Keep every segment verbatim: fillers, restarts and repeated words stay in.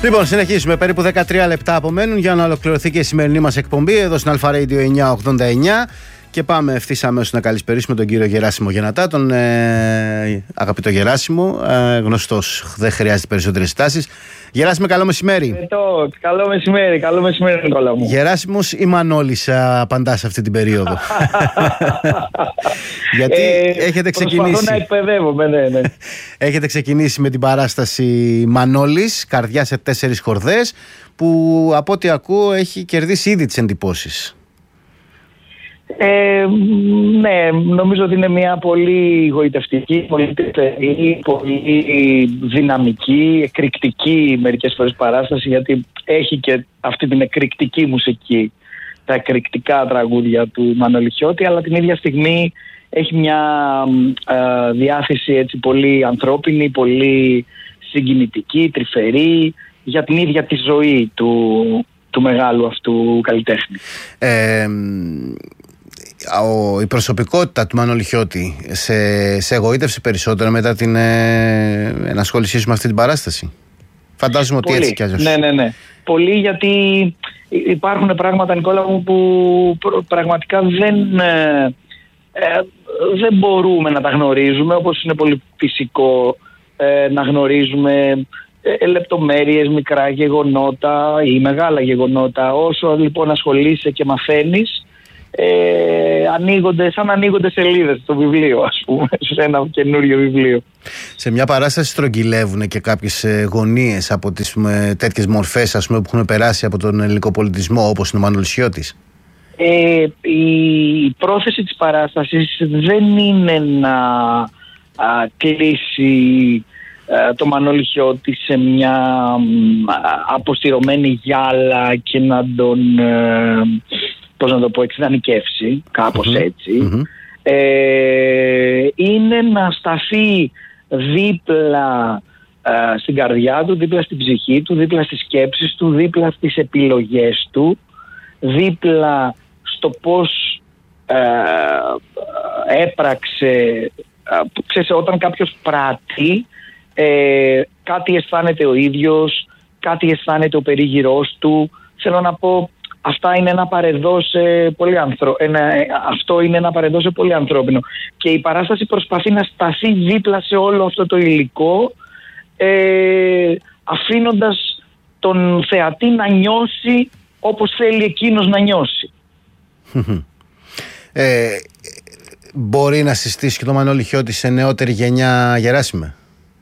Λοιπόν, συνεχίζουμε. Περίπου δεκατρία λεπτά απομένουν για να ολοκληρωθεί και η σημερινή μας εκπομπή εδώ στην Αλφα Radio εννιακόσια ογδόντα εννιά. Και πάμε ευθύς αμέσως να καλησπερίσουμε τον κύριο Γεράσιμο Γεννατά, τον ε, αγαπητό Γεράσιμο, ε, γνωστός, δεν χρειάζεται περισσότερες στάσεις. Γεράσιμε, καλό μεσημέρι. Ετώ, καλό μεσημέρι, καλό μεσημέρι, Νικόλα μου. Γεράσιμος ή Μανώλης απαντά σε αυτή την περίοδο? Γιατί ε, έχετε ξεκινήσει. Προσπαθώ να εκπαιδεύομαι, ναι, ναι. Έχετε ξεκινήσει με την παράσταση Μανώλης, καρδιά σε τέσσερις χορδές, που από ό,τι ακούω έχει κερδίσει ήδη τις εντυπώσεις. Ε, ναι, νομίζω ότι είναι μια πολύ γοητευτική, πολύ τριφερή, πολύ δυναμική, εκρηκτική μερικές φορές παράσταση, γιατί έχει και αυτή την εκρηκτική μουσική, τα εκρηκτικά τραγούδια του Μανώλη Χιώτη, αλλά την ίδια στιγμή έχει μια ε, διάθεση έτσι πολύ ανθρώπινη, πολύ συγκινητική, τρυφερή, για την ίδια τη ζωή του, του μεγάλου αυτού καλλιτέχνη. Ε, Ο, η προσωπικότητα του Μανώλη Χιώτη σε, σε εγωίτευσε περισσότερο μετά την ε, ενασχόλησή σου με αυτή την παράσταση? Φαντάζομαι ότι έτσι κι αλλιώς. Ναι, ναι, ναι. Πολύ, γιατί υπάρχουν πράγματα, Νικόλα μου, που πραγματικά δεν, ε, ε, δεν μπορούμε να τα γνωρίζουμε, όπως είναι πολύ φυσικό ε, να γνωρίζουμε ε, λεπτομέρειες, μικρά γεγονότα ή μεγάλα γεγονότα. Όσο λοιπόν ασχολείσαι και μαθαίνεις, Ε, ανοίγονται, σαν ανοίγονται σελίδες στο βιβλίο, ας πούμε, σε ένα καινούριο βιβλίο. Σε μια παράσταση στρογγυλεύουν και κάποιες γωνίες από τις με, τέτοιες μορφές, ας πούμε, που έχουν περάσει από τον ελληνικό πολιτισμό, όπως είναι ο Μανώλης Χιώτης. Ε, η πρόθεση της παράστασης δεν είναι να α, κλείσει α, το Μανώλη Χιώτη σε μια α, αποστηρωμένη γυάλα και να τον... Α, πώς να το πω, εξειδανικεύσει, κάπως mm-hmm. έτσι. Mm-hmm. Ε, είναι να σταθεί δίπλα ε, στην καρδιά του, δίπλα στην ψυχή του, δίπλα στις σκέψεις του, δίπλα στις επιλογές του, δίπλα στο πώς ε, έπραξε, ε, ξέρεις, όταν κάποιος πράττει, ε, κάτι αισθάνεται ο ίδιος, κάτι αισθάνεται ο περίγυρός του. Θέλω να πω, Αυτά είναι ένα παρεδό σε πολύ ανθρω... ένα... αυτό είναι ένα παρεδό σε πολύ ανθρώπινο. Και η παράσταση προσπαθεί να σταθεί δίπλα σε όλο αυτό το υλικό, ε... αφήνοντας τον θεατή να νιώσει όπως θέλει εκείνος να νιώσει. ε, μπορεί να συστήσει και το Μανώλη Χιώτη σε νεότερη γενιά, Γεράσιμε?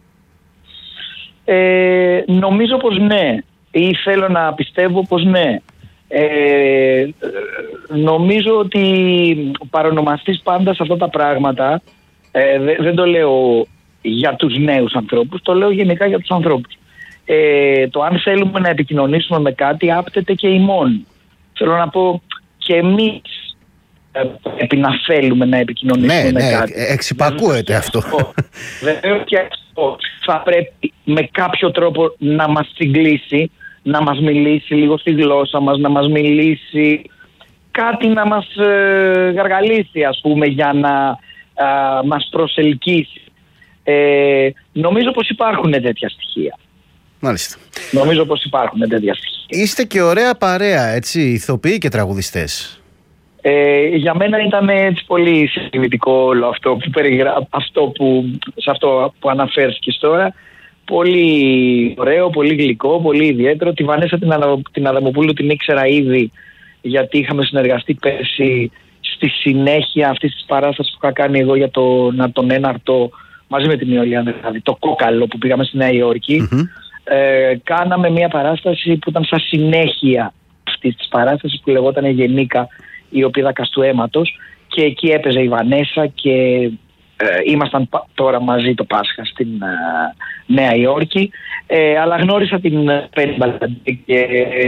Ε, νομίζω πως ναι. Ή θέλω να πιστεύω πως ναι. Ε, νομίζω ότι παρονομαστείς πάντα σε αυτά τα πράγματα, ε, δε, δεν το λέω για τους νέους ανθρώπους, το λέω γενικά για τους ανθρώπους. Ε, το αν θέλουμε να επικοινωνήσουμε με κάτι άπτεται και ημών. Θέλω να πω, και εμείς ε, πρέπει να θέλουμε να επικοινωνήσουμε ναι, με ναι, κάτι. Εξυπακούεται αυτό. Βεβαίως και αυτό θα πρέπει με κάποιο τρόπο να μας συγκλήσει, να μας μιλήσει λίγο στη γλώσσα μας, να μας μιλήσει κάτι, να μας ε, γαργαλίσει, ας πούμε, για να ε, μας προσελκύσει. Ε, νομίζω πως υπάρχουν τέτοια στοιχεία. Μάλιστα. Νομίζω πως υπάρχουν τέτοια στοιχεία. Είστε και ωραία παρέα, έτσι, ηθοποιοί και τραγουδιστές. Ε, για μένα ήταν έτσι πολύ συγκινητικό όλο αυτό που περιγρα... αυτό που... σε αυτό που αναφέρθηκες τώρα. Πολύ ωραίο, πολύ γλυκό, πολύ ιδιαίτερο. Τη Βανέσα την, Αδα... την Αδαμοπούλου την ήξερα ήδη, γιατί είχαμε συνεργαστεί πέρσι στη συνέχεια αυτής της παράστασης που είχα κάνει εγώ για το, να τον έναρτο μαζί με την Ιωλία, δηλαδή το κόκαλο που πήγαμε στη Νέα Υόρκη. Mm-hmm. Ε, κάναμε μια παράσταση που ήταν σαν συνέχεια αυτής της παράστασης που λεγόταν Γενίκα, η οποία καστού αίματος, και εκεί έπαιζε η Βανέσα και ε, ήμασταν τώρα μαζί το Πάσχα στην ε, Νέα Υόρκη, ε, αλλά γνώρισα την Πέννη Μπαλαντή και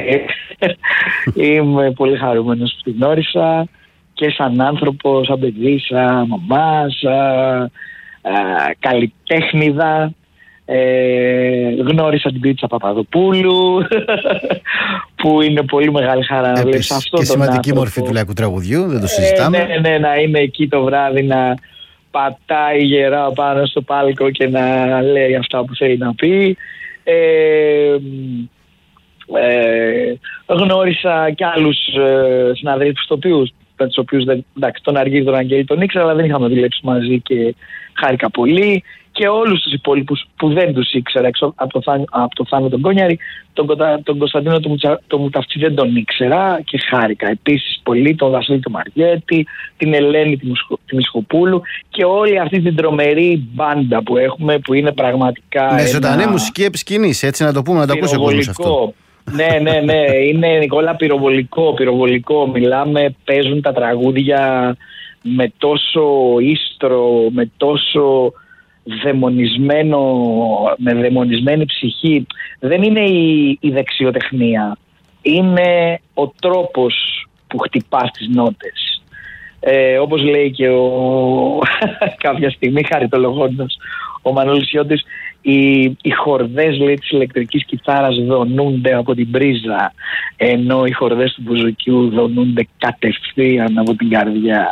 είμαι πολύ χαρούμενος που την γνώρισα και σαν άνθρωπο, σαν παιδί, σαν μαμά, σαν ε, καλλιτέχνηδα. Ε, γνώρισα την Πίτσα Παπαδοπούλου που είναι πολύ μεγάλη χαρά να βλέπεις αυτό. Και σημαντική άνθρωπο. Μορφή του λαϊκού τραγουδιού, δεν το συζητάμε. Ε, ναι, ναι, να είναι εκεί το βράδυ, να πατάει γερά πάνω στο πάλκο και να λέει αυτά που θέλει να πει. Ε, Ε, γνώρισα και άλλους ε, συναδέλφους, τους οποίους, εντάξει, τον Αργύρι, τον Αγγέλη τον ήξερα, αλλά δεν είχαμε δουλέψει μαζί και χάρηκα πολύ. Και όλους τους υπόλοιπους που δεν τους ήξερα, έξω από το, Θάνο, από το Θάνο τον Κόνιαρη, τον, τον Κωνσταντίνο τον, Μουτσα, τον Μουταυτή δεν τον ήξερα και χάρηκα επίσης πολύ, τον Βασίλη τον Μαριέτη, την Ελένη τη, Μουσχο, τη Μισχοπούλου και όλη αυτή την τρομερή μπάντα που έχουμε, που είναι πραγματικά. Με ζωντανή μουσική επί σκηνής, έτσι να το πούμε, να το ακούσει ο κόσμος αυτό. Ναι, ναι, ναι, είναι Νικόλα πυροβολικό, πυροβολικό. Μιλάμε, παίζουν τα τραγούδια με τόσο ίστρο, με τόσο δαιμονισμένο, με δαιμονισμένη ψυχή. Δεν είναι η, η δεξιοτεχνία, είναι ο τρόπος που χτυπάς τις νότες. Ε, όπως λέει και ο κάποια στιγμή χαριτολογώντας ο Μανώλης Ιώτης, οι, οι χορδές, λέει, της ηλεκτρικής κιθάρας δονούνται από την πρίζα, ενώ οι χορδές του μπουζουκιού δονούνται κατευθείαν από την καρδιά.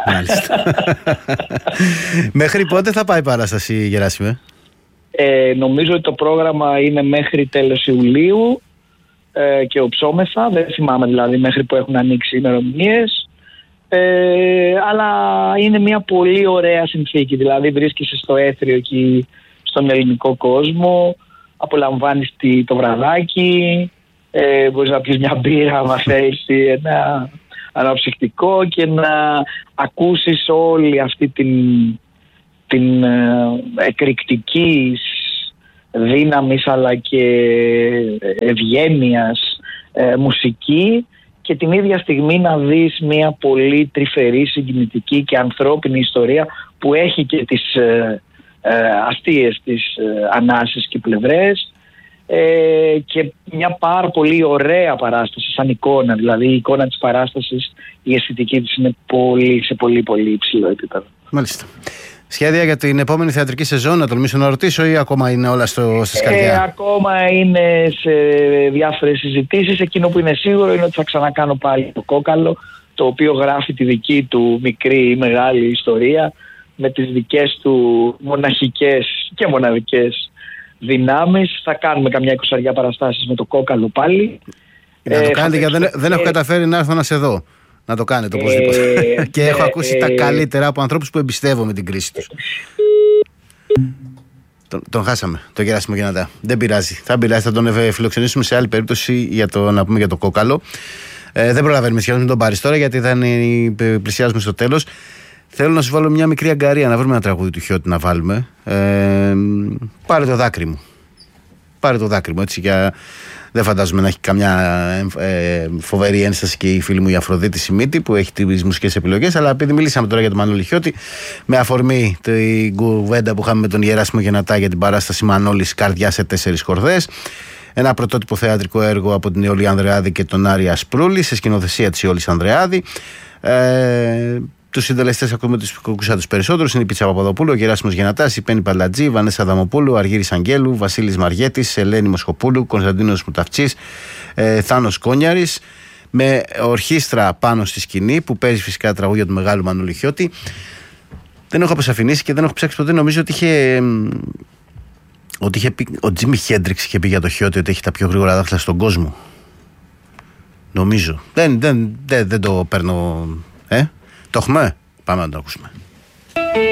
Μέχρι πότε θα πάει η παράσταση, Γεράσιμε? Ε, νομίζω ότι το πρόγραμμα είναι μέχρι τέλος Ιουλίου ε, και οψόμεθα, δεν θυμάμαι δηλαδή μέχρι που έχουν ανοίξει οι ημερομηνίες. Ε, αλλά είναι μια πολύ ωραία συνθήκη, δηλαδή βρίσκεσαι στο έθριο εκεί στον ελληνικό κόσμο, απολαμβάνεις το βραδάκι, ε, μπορείς να πεις μια μπύρα άμα θέλεις, ένα αναψυκτικό και να ακούσεις όλη αυτή την, την ε, εκρηκτική δύναμης αλλά και ευγένειας ε, μουσική και την ίδια στιγμή να δεις μια πολύ τρυφερή, συγκινητική και ανθρώπινη ιστορία που έχει και τις ε, ε, αστείες της ε, ανάσεις και πλευρές ε, και μια πάρα πολύ ωραία παράσταση σαν εικόνα, δηλαδή η εικόνα της παράστασης, η αισθητική της είναι πολύ, σε πολύ πολύ υψηλό επίπεδο. Μάλιστα. Σχέδια για την επόμενη θεατρική σεζόν, να τολμήσω να ρωτήσω, ή ακόμα είναι όλα στο, στη σκαρδιά? Ε, ακόμα είναι σε διάφορες συζητήσεις. Εκείνο που είναι σίγουρο είναι ότι θα ξανακάνω πάλι το Κόκαλο, το οποίο γράφει τη δική του μικρή ή μεγάλη ιστορία με τις δικές του μοναχικές και μοναδικές δυνάμεις. Θα κάνουμε καμιά εικοσαριά παραστάσεις με το Κόκαλο πάλι. Να το ε, κάνετε, γιατί δεν, δεν έχω καταφέρει να έρθω να σε δω. Να το κάνετε οπωσδήποτε. Ε, και ε, έχω ακούσει ε, τα καλύτερα από ανθρώπους που εμπιστεύομαι την κρίση τους. τον, τον χάσαμε, τον Γεράσιμο Γεννατά. Δεν πειράζει. Θα πειράζει, θα τον φιλοξενήσουμε σε άλλη περίπτωση για το, να πούμε για το Κόκαλο. Ε, δεν προλαβαίνουμε σχεδόν να τον πάρεις τώρα, γιατί θα είναι, πλησιάζουμε στο τέλος. Θέλω να σου βάλω μια μικρή αγκαρία, να βρούμε ένα τραγούδι του Χιώτη να βάλουμε. Ε, πάρε το δάκρυ μου. Πάρε το δάκρυ μου, έτσι, για... Δεν φαντάζομαι να έχει καμιά ε, φοβερή ένσταση και η φίλη μου η Αφροδίτη Σιμίτη που έχει τις μουσικές επιλογές. Αλλά επειδή μιλήσαμε τώρα για τον Μανώλη Χιώτη, με αφορμή την κουβέντα που είχαμε με τον Γεράσιμο Γεννατά για την παράσταση Μανώλης Καρδιά σε τέσσερις χορδές, ένα πρωτότυπο θεατρικό έργο από την Ιόλη Ανδρεάδη και τον Άρη Ασπρούλη, σε σκηνοθεσία της Ιόλης Ανδρεάδη. Ε, Τους συντελεστές ακούμε τους ακούσατε τους περισσότερους. Είναι η Πίτσα Παπαδοπούλου, ο Γεράσιμος Γεννατάς, η Πέννη Παλατζή, η Βανέσα Δαμοπούλου, ο Αργύρης Αγγέλου, Βασίλης Μαριέτης, Ελένη Μοσχοπούλου, Κωνσταντίνος Μουταυτής, ε, Θάνος Κόνιαρης, με ορχήστρα πάνω στη σκηνή που παίζει φυσικά τραγούδια του μεγάλου Μανώλη Χιώτη. Δεν έχω αποσαφηνίσει και δεν έχω ψάξει ποτέ. Νομίζω ότι είχε. Ότι είχε πει, ο Τζίμι Χέντριξ είχε πει για το Χιώτη ότι έχει τα πιο γρήγορα δάχτυλα στον κόσμο. Νομίζω. Δεν, δεν, δεν, δεν το παίρνω. Ε? Το έχουμε. Πάμε να το ακούσουμε.